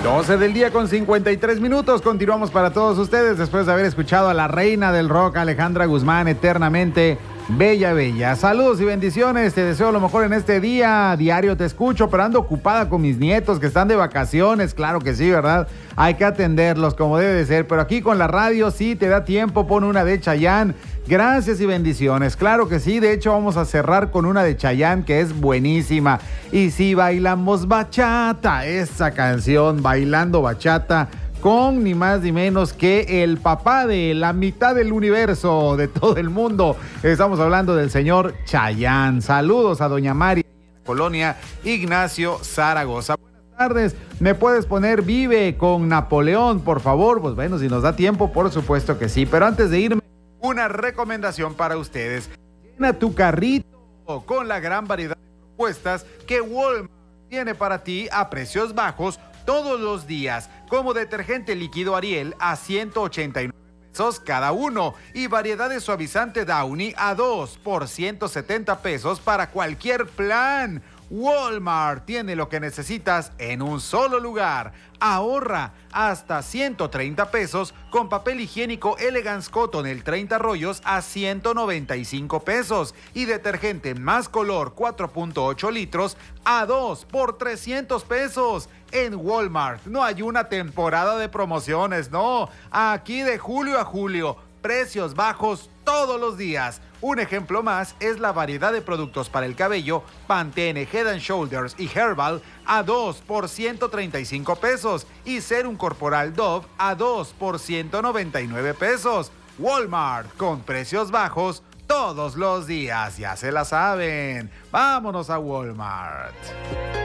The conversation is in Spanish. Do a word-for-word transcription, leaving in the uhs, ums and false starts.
doce del día con cincuenta y tres minutos. Continuamos para todos ustedes después de haber escuchado a la reina del rock, Alejandra Guzmán, eternamente bella, bella. Saludos y bendiciones. Te deseo lo mejor en este día. Diario te escucho, pero ando ocupada con mis nietos que están de vacaciones. Claro que sí, ¿verdad? Hay que atenderlos como debe de ser. Pero aquí con la radio sí te da tiempo. Pon una de Chayanne. Gracias y bendiciones. Claro que sí. De hecho, vamos a cerrar con una de Chayanne que es buenísima. Y si bailamos bachata, esa canción, Bailando Bachata, con ni más ni menos que el papá de la mitad del universo, de todo el mundo. Estamos hablando del señor Chayanne. Saludos a doña Mari, Colonia Ignacio Zaragoza. Buenas tardes. ¿Me puedes poner Vive con Napoleón, por favor? Pues bueno, si nos da tiempo, por supuesto que sí. Pero antes de irme, una recomendación para ustedes. Llena tu carrito con la gran variedad de propuestas que Walmart tiene para ti a precios bajos todos los días, como detergente líquido Ariel a ciento ochenta y nueve pesos cada uno y variedad de suavizante Downy a dos por ciento setenta pesos para cualquier plan. Walmart tiene lo que necesitas en un solo lugar. Ahorra hasta ciento treinta pesos con papel higiénico Elegance Cotton el treinta rollos a ciento noventa y cinco pesos y detergente Más Color cuatro punto ocho litros a dos por trescientos pesos. En Walmart no hay una temporada de promociones, no. Aquí de julio a julio, precios bajos todos los días. Un ejemplo más es la variedad de productos para el cabello Pantene Head and Shoulders y Herbal a dos por ciento treinta y cinco pesos y Serum Corporal Dove a dos por ciento noventa y nueve pesos. Walmart, con precios bajos todos los días, ya se la saben. Vámonos a Walmart.